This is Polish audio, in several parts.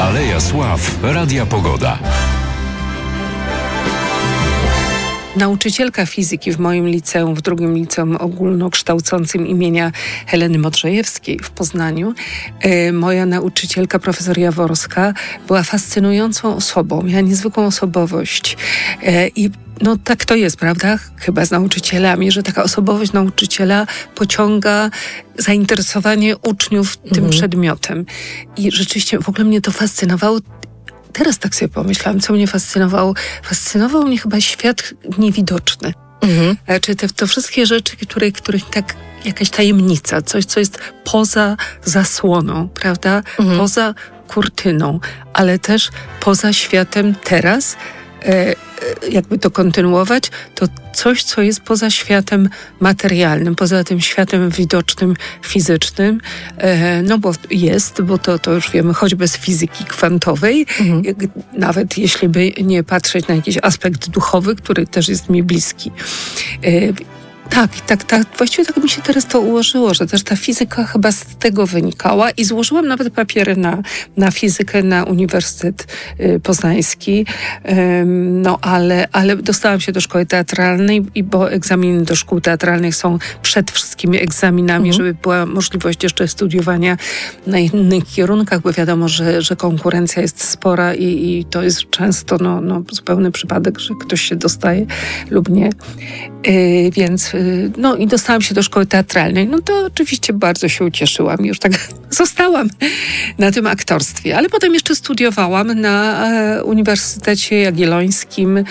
Aleja Sław, Radia Pogoda. Nauczycielka fizyki w moim liceum, w drugim liceum ogólnokształcącym imienia Heleny Modrzejewskiej w Poznaniu, moja nauczycielka, profesor Jaworska, była fascynującą osobą, miała niezwykłą osobowość. I no tak to jest, prawda? Chyba z nauczycielami, że taka osobowość nauczyciela pociąga zainteresowanie uczniów tym przedmiotem. I rzeczywiście w ogóle mnie to fascynowało. Teraz tak sobie pomyślałam, co mnie fascynowało. Fascynował mnie chyba świat niewidoczny. Znaczy to wszystkie rzeczy, których tak jakaś tajemnica, coś, co jest poza zasłoną, prawda? Poza kurtyną, ale też poza światem teraz. Jakby to kontynuować, to coś, co jest poza światem materialnym, poza tym światem widocznym, fizycznym, no bo to już wiemy, choćby z fizyki kwantowej, nawet jeśli by nie patrzeć na jakiś aspekt duchowy, który też jest mi bliski. Tak. Właściwie tak mi się teraz to ułożyło, że też ta fizyka chyba z tego wynikała i złożyłam nawet papiery na fizykę na Uniwersytet Poznański, no ale dostałam się do szkoły teatralnej bo egzaminy do szkół teatralnych są przed wszystkimi egzaminami, żeby była możliwość jeszcze studiowania na innych kierunkach, bo wiadomo, że konkurencja jest spora i to jest często zupełny przypadek, że ktoś się dostaje lub nie. Więc no i dostałam się do szkoły teatralnej. No to oczywiście bardzo się ucieszyłam. Już tak zostałam na tym aktorstwie. Ale potem jeszcze studiowałam na Uniwersytecie Jagiellońskim.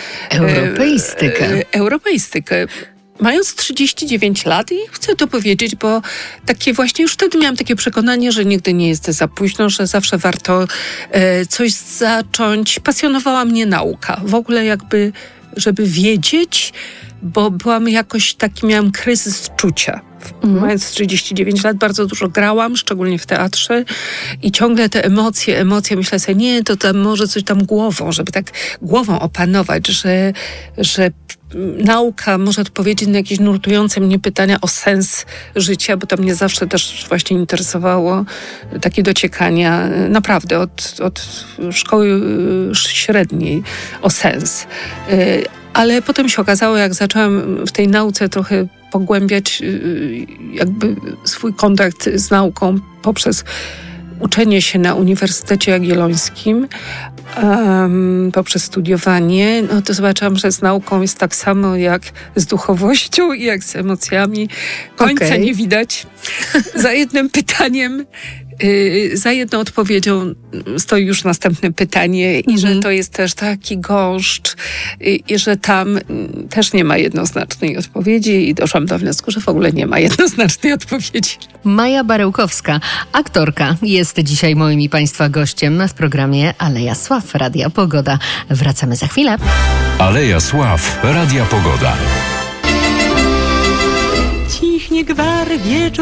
Europeistykę. Mając 39 lat i chcę to powiedzieć, bo takie właśnie już wtedy miałam takie przekonanie, że nigdy nie jest za późno, że zawsze warto coś zacząć. Pasjonowała mnie nauka. W ogóle jakby, żeby wiedzieć, bo miałam kryzys czucia. Mając 39 lat bardzo dużo grałam, szczególnie w teatrze i ciągle te emocje, myślę sobie, nie, to tam może coś tam głową, żeby tak głową opanować, że nauka może odpowiedzieć na jakieś nurtujące mnie pytania o sens życia, bo to mnie zawsze też właśnie interesowało, takie dociekania, naprawdę od szkoły średniej o sens. Ale potem się okazało, jak zaczęłam w tej nauce trochę pogłębiać jakby swój kontakt z nauką poprzez uczenie się na Uniwersytecie Jagiellońskim, poprzez studiowanie, no to zobaczyłam, że z nauką jest tak samo jak z duchowością i jak z emocjami. Końca nie widać. Za jednym pytaniem, za jedną odpowiedzią stoi już następne pytanie i że to jest też taki gąszcz i że tam też nie ma jednoznacznej odpowiedzi i doszłam do wniosku, że w ogóle nie ma jednoznacznej odpowiedzi. Maja Barełkowska, aktorka, jest dzisiaj moim i Państwa gościem w programie Aleja Sław, Radia Pogoda. Wracamy za chwilę. Aleja Sław, Radia Pogoda. Cichnie gwar wieczór.